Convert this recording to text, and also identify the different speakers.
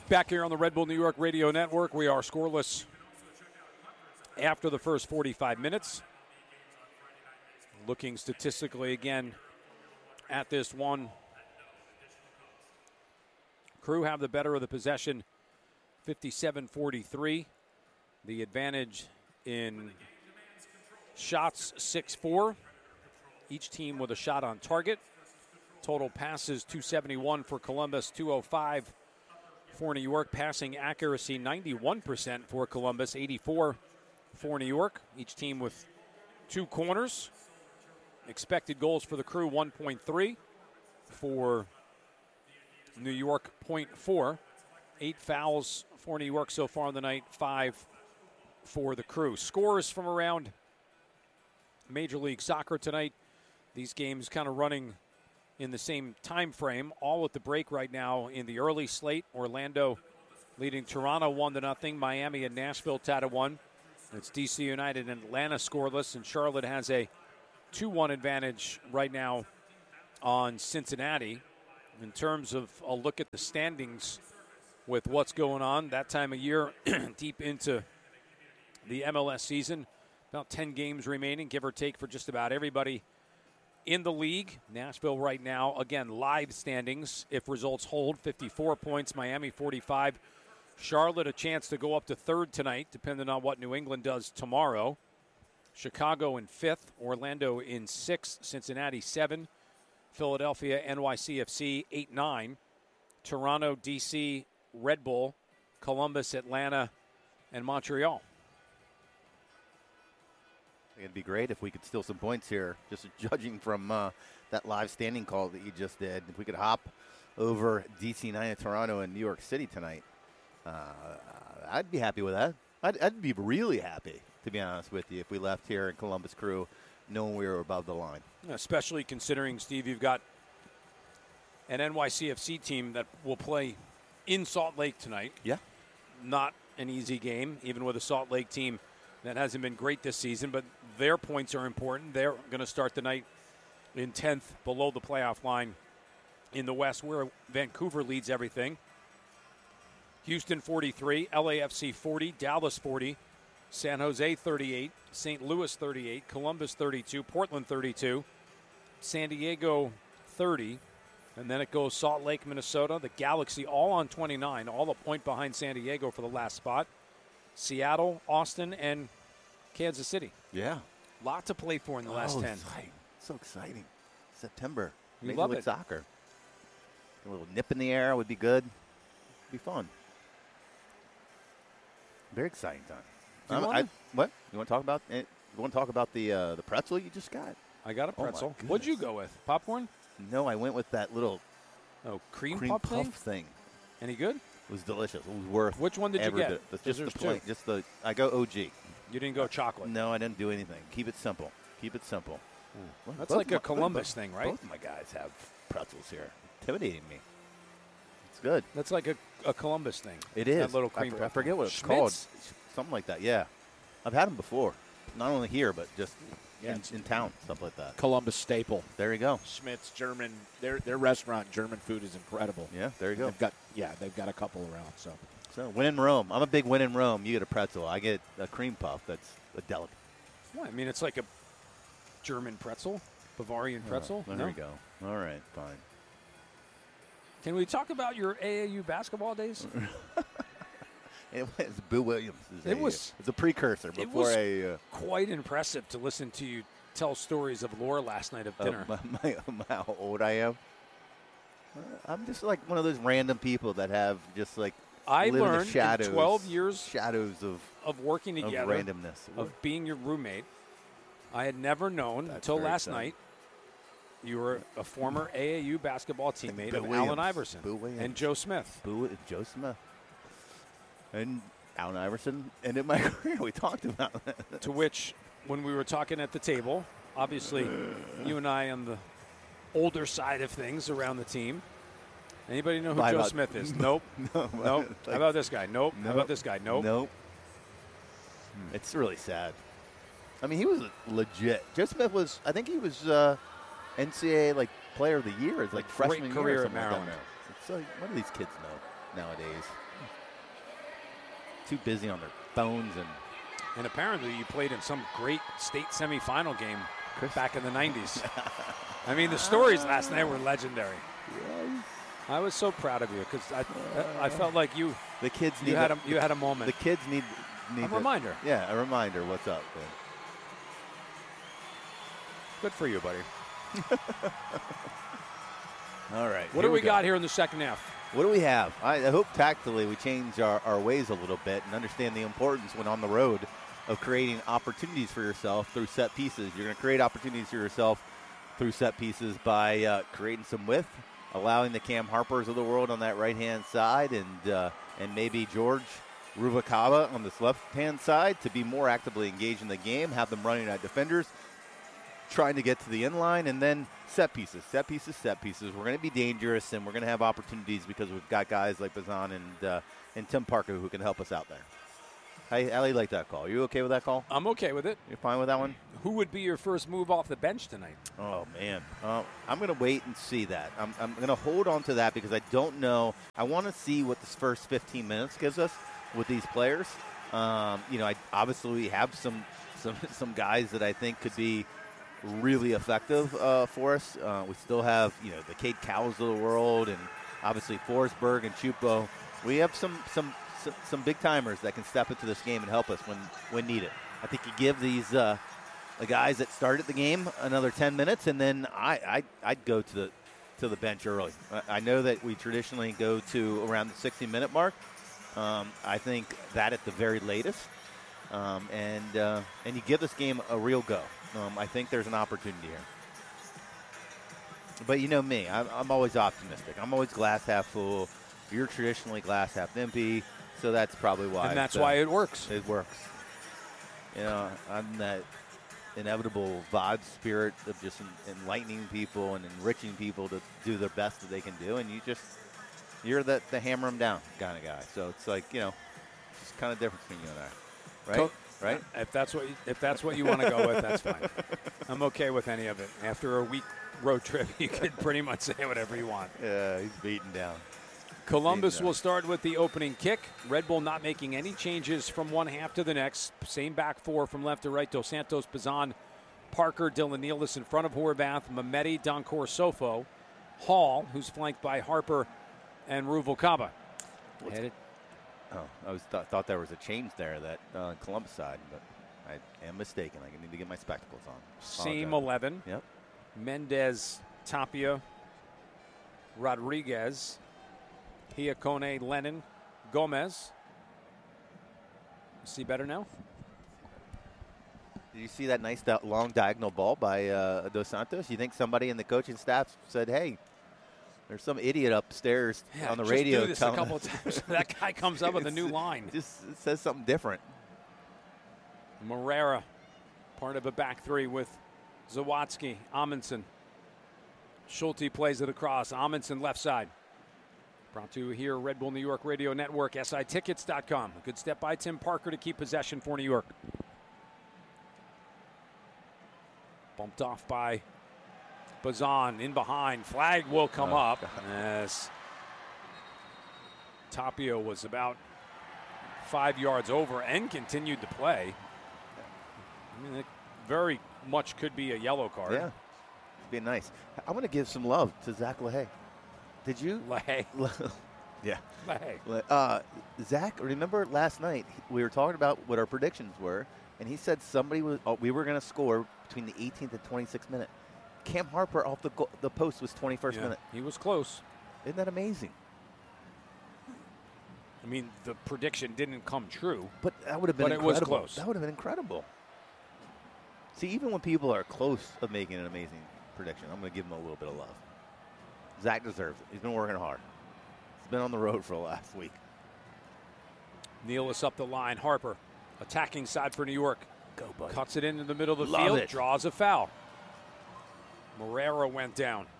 Speaker 1: Back here on the Red Bull New York Radio Network, we are scoreless after the first 45 minutes. Looking statistically again at this one. Crew have the better of the possession, 57-43. The advantage in shots, 6-4. Each team with a shot on target. Total passes, 271 for Columbus, 205 for New York. Passing accuracy, 91% for Columbus, 84 for New York. Each team with 2 corners. Expected goals for the Crew, 1.3. For New York, 0.4. 8 fouls for New York so far in the night, 5 for the Crew. Scores from around Major League Soccer tonight. These games kind of running in the same time frame, all at the break right now in the early slate. Orlando leading Toronto 1-0. Miami and Nashville tied at 1. It's DC United and Atlanta scoreless, and Charlotte has a 2-1 advantage right now on Cincinnati. In terms of a look at the standings with what's going on that time of year, deep into the MLS season, about 10 games remaining, give or take, for just about everybody in the league. Nashville right now, again, live standings, if results hold, 54 points. Miami, 45. Charlotte, a chance to go up to third tonight, depending on what New England does tomorrow. Chicago in fifth. Orlando in sixth. Cincinnati, 7. Philadelphia, NYCFC, 8-9. Toronto, DC, Red Bull, Columbus, Atlanta, and Montreal.
Speaker 2: It'd be great if we could steal some points here, just judging from that live standing call that you just did. If we could hop over DC United, Toronto, and New York City tonight, I'd be happy with that. I'd be really happy, to be honest with you, if we left here in Columbus Crew knowing we were above the line.
Speaker 1: Especially considering, Steve, you've got an NYCFC team that will play in Salt Lake tonight.
Speaker 2: Yeah.
Speaker 1: Not an easy game, even with a Salt Lake team that hasn't been great this season, but their points are important. They're going to start the night in 10th, below the playoff line in the West, where Vancouver leads everything. Houston 43, LAFC 40, Dallas 40, San Jose 38, St. Louis 38, Columbus 32, Portland 32, San Diego 30, and then it goes Salt Lake, Minnesota, the Galaxy all on 29, all a point behind San Diego for the last spot. Seattle, Austin, and Kansas City.
Speaker 2: Yeah.
Speaker 1: A lot to play for in the last 10.
Speaker 2: So exciting. September.
Speaker 1: We love
Speaker 2: Major League
Speaker 1: it.
Speaker 2: Soccer. A little nip in the air would be good. Be fun. Very exciting time. What? You want to talk about it? You want to talk about the pretzel you just got?
Speaker 1: I got a pretzel.
Speaker 2: Oh,
Speaker 1: What'd you go with? Popcorn?
Speaker 2: No, I went with that little
Speaker 1: cream
Speaker 2: puff
Speaker 1: puff
Speaker 2: thing.
Speaker 1: Any good?
Speaker 2: It was delicious. It was worth.
Speaker 1: Which one did you
Speaker 2: every
Speaker 1: get?
Speaker 2: bit. Just the plain. I go OG.
Speaker 1: You didn't go chocolate.
Speaker 2: No, I didn't do anything. Keep it simple. Keep it simple.
Speaker 1: Well, that's like a Columbus thing, right?
Speaker 2: Both of my guys have pretzels here. Intimidating me. It's good.
Speaker 1: That's like a Columbus thing.
Speaker 2: It is.
Speaker 1: That little cream puff.
Speaker 2: I forget what it's
Speaker 1: Schmitz?
Speaker 2: called. Something like that. Yeah, I've had them before. Not only here, but just in town, stuff like that.
Speaker 3: Columbus staple.
Speaker 2: There you go.
Speaker 3: Schmitz, German. Their restaurant, German food is incredible.
Speaker 2: Yeah, there you go.
Speaker 3: They've got a couple around.
Speaker 2: So when in Rome, I'm a big when in Rome. You get a pretzel. I get a cream puff. That's a delicacy.
Speaker 1: Well, I mean, it's like a German pretzel, Bavarian pretzel.
Speaker 2: There we go. All right, fine.
Speaker 1: Can we talk about your AAU basketball days?
Speaker 2: It was Boo Williams. It's a precursor before
Speaker 1: quite impressive to listen to you tell stories of lore last night at dinner.
Speaker 2: How old I am? I'm just like one of those random people that have just like
Speaker 1: I
Speaker 2: live
Speaker 1: learned
Speaker 2: in the shadows,
Speaker 1: in 12 years
Speaker 2: shadows of
Speaker 1: working together,
Speaker 2: of randomness,
Speaker 1: of being your roommate. I had never known until last night you were a former AAU basketball teammate of Allen Iverson and Joe Smith.
Speaker 2: Joe Smith. And Allen Iverson ended my career. We talked about that.
Speaker 1: To which, when we were talking at the table, obviously you and I on the older side of things around the team. Anybody know who Joe Smith is? Nope. Nope. How about this guy? Nope. How about this guy? Nope.
Speaker 2: Nope. It's really sad. I mean, he was legit. Joe Smith was, I think he was NCAA like player of the year. It's like freshman
Speaker 1: career
Speaker 2: year or
Speaker 1: at Maryland.
Speaker 2: Like that. So what do these kids know? nowadays. Too busy on their phones
Speaker 1: And apparently you played in some great state semifinal game back in the 90s. I mean, the stories last night were legendary.
Speaker 2: Yes.
Speaker 1: I was so proud of you because I felt like you had a moment.
Speaker 2: The kids need
Speaker 1: a reminder.
Speaker 2: Yeah, a reminder. What's up, man?
Speaker 1: Good for you, buddy.
Speaker 2: All right.
Speaker 1: What do we got here in the second half?
Speaker 2: What do we have? I hope tactically we change our ways a little bit and understand the importance when on the road of creating opportunities for yourself through set pieces. You're going to create opportunities for yourself through set pieces by creating some width, allowing the Cam Harpers of the world on that right-hand side and maybe George Ruvalcaba on this left-hand side to be more actively engaged in the game, have them running at defenders, trying to get to the end line, and then set pieces. We're going to be dangerous, and we're going to have opportunities because we've got guys like Bazan and Tim Parker who can help us out there. How do you like that call? Are you okay with that call?
Speaker 1: I'm okay with it.
Speaker 2: You're fine with that one?
Speaker 1: Who would be your first move off the bench tonight?
Speaker 2: Oh, man. I'm going to wait and see that. I'm going to hold on to that because I don't know. I want to see what this first 15 minutes gives us with these players. I obviously have some guys that I think could be really effective for us. We still have, the Cade Cowles of the world and obviously Forsberg and Chupo. We have some big timers that can step into this game and help us when needed. I think you give these the guys that started the game another 10 minutes, and then I'd go to the bench early. I know that we traditionally go to around the 60-minute mark. I think that at the very latest, and you give this game a real go. I think there's an opportunity here. But you know me, I'm always optimistic. I'm always glass half full. You're traditionally glass half empty, so that's probably why.
Speaker 1: And that's why it works.
Speaker 2: It works. I'm that inevitable vibe spirit of just enlightening people and enriching people to do the best that they can do, and you're the hammer them down kind of guy. So it's like, it's kind of different between you and I, right? Right?
Speaker 1: If that's what you want to go with, that's fine. I'm okay with any of it. After a week road trip, you can pretty much say whatever you want.
Speaker 2: Yeah, he's beaten down.
Speaker 1: Columbus will start with the opening kick. Red Bull not making any changes from one half to the next. Same back four from left to right. Dos Santos, Bazan, Parker, Dylan Nealis in front of Horvath, Mehmeti, Donkor, Sofo, Hall, who's flanked by Harper and Ruvalcaba.
Speaker 2: I thought there was a change there that Columbus side, but I am mistaken. I need to get my spectacles on.
Speaker 1: Same 11.
Speaker 2: Yep.
Speaker 1: Mendez, Tapia, Rodriguez, Hiacone, Lennon, Gomez. See better now?
Speaker 2: Did you see that nice long diagonal ball by Dos Santos? You think somebody in the coaching staff said, hey, there's some idiot upstairs on the radio
Speaker 1: do this
Speaker 2: telling
Speaker 1: a couple of times. That guy comes up with a new line.
Speaker 2: Just says something different.
Speaker 1: Moreira, part of a back three with Zawadzki, Amundsen. Schulte plays it across. Amundsen left side. Brought to you here, Red Bull New York Radio Network, SITickets.com. A good step by Tim Parker to keep possession for New York. Bumped off by Bazan, in behind. Flag will come up. Yes. Tapia was about 5 yards over and continued to play. I mean, it very much could be a yellow card.
Speaker 2: Yeah, it'd be nice. I want to give some love to Zach LaHaye. Did you?
Speaker 1: LaHaye.
Speaker 2: Yeah.
Speaker 1: LaHaye.
Speaker 2: Zach, remember last night we were talking about what our predictions were, and he said we were going to score between the 18th and 26th minute. Cam Harper off the post was 21st minute.
Speaker 1: He was close.
Speaker 2: Isn't that amazing?
Speaker 1: I mean, the prediction didn't come true.
Speaker 2: But that would have been incredible.
Speaker 1: It was close.
Speaker 2: That would have been incredible. See, even when people are close of making an amazing prediction, I'm going to give him a little bit of love. Zach deserves it. He's been working hard. He's been on the road for the last week.
Speaker 1: Nealis up the line. Harper, attacking side for New York.
Speaker 2: Go, buddy.
Speaker 1: Cuts it into the middle of the
Speaker 2: Love
Speaker 1: field.
Speaker 2: it.
Speaker 1: Draws a foul. Moreira went down.